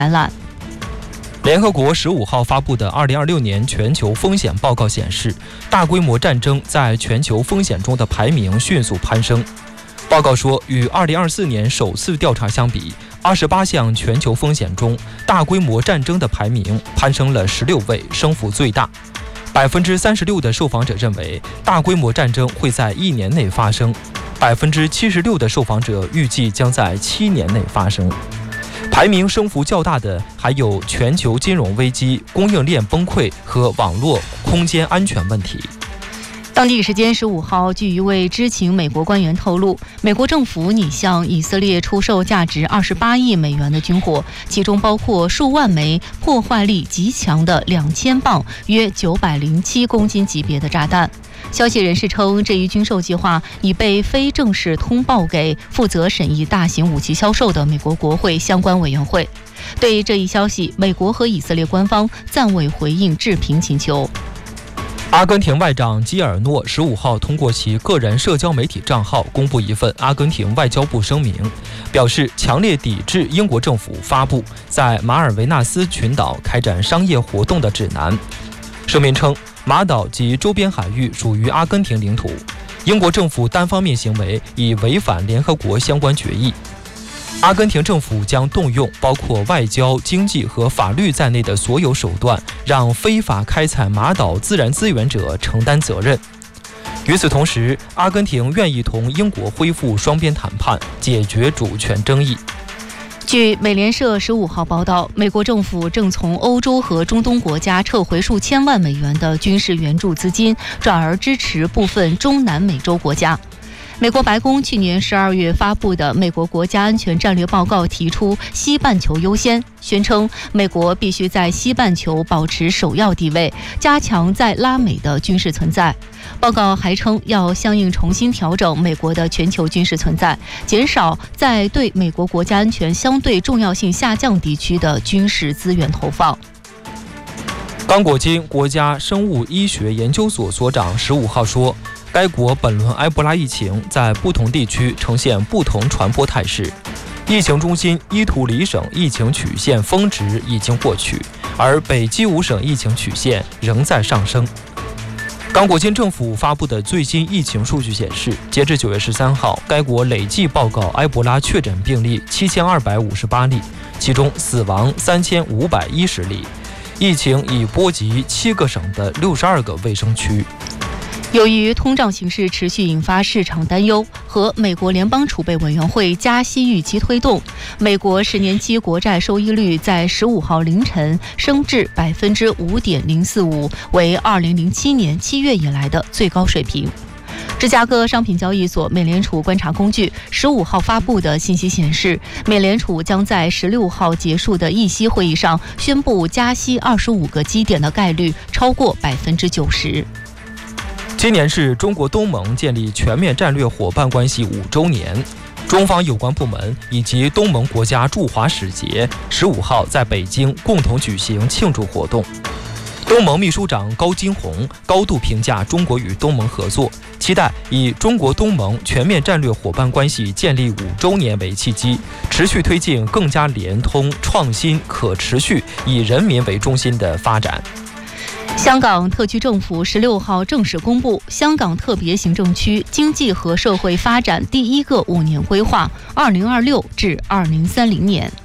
览。 联合国15号发布的2026年全球风险报告显示，大规模战争在全球风险中的排名迅速攀升。报告说，与2024年首次调查相比，28项全球风险中，大规模战争的排名攀升了16位，升幅最大。36%的受访者认为大规模战争会在1年内发生，76%的受访者预计将在7年内发生。排名升幅较大的还有全球金融危机、供应链崩溃和网络空间安全问题。 当地时间15号，据一位知情美国官员透露，美国政府拟向以色列出售价值28亿美元的军火，其中包括数万枚破坏力极强的2000磅约907公斤级别的炸弹。消息人士称，这一军售计划已被非正式通报给负责审议大型武器销售的美国国会相关委员会。对这一消息，美国和以色列官方暂未回应置评请求。 阿根廷外长基尔诺15号通过其个人社交媒体账号公布一份阿根廷外交部声明，表示强烈抵制英国政府发布在马尔维纳斯群岛开展商业活动的指南。声明称，马岛及周边海域属于阿根廷领土，英国政府单方面行为已违反联合国相关决议。阿根廷政府将动用包括外交、经济和法律在内的所有手段，让非法开采马岛自然资源者承担责任。与此同时，阿根廷愿意同英国恢复双边谈判，解决主权争议。 据美联社15号报道，美国政府正从欧洲和中东国家撤回数千万美元的军事援助资金，转而支持部分中南美洲国家。美国白宫去年12月发布的美国国家安全战略报告提出西半球优先，宣称美国必须在西半球保持首要地位，加强在拉美的军事存在。报告还称要相应重新调整美国的全球军事存在，减少在对美国国家安全相对重要性下降地区的军事资源投放。 刚果金国家生物医学研究所所长15号说，该国本轮埃博拉疫情在不同地区呈现不同传播态势。疫情中心伊图里省疫情曲线峰值已经过去，而北基伍省疫情曲线仍在上升。刚果金政府发布的最新疫情数据显示，截至9月13号，该国累计报告埃博拉确诊病例7258例，其中死亡3510例。疫情已波及7个省的62个卫生区。 由于通胀形势持续引发市场担忧，和美国联邦储备委员会加息预期推动，美国10年期国债收益率在15号凌晨升至 5.045%， 为2007年7月以来的最高水平。芝加哥商品交易所美联储观察工具15号发布的信息显示，美联储将在16号结束的议息会议上宣布加息25个基点的概率超过 90%。 今年是中国东盟建立全面战略伙伴关系5周年，中方有关部门以及东盟国家驻华使节15号在北京共同举行庆祝活动。东盟秘书长高金红高度评价中国与东盟合作，期待以中国东盟全面战略伙伴关系建立5周年为契机，持续推进更加联通、创新、可持续、以人民为中心的发展。 香港特区政府16号正式公布香港特别行政区经济和社会发展第1个5年规划2026至2030年。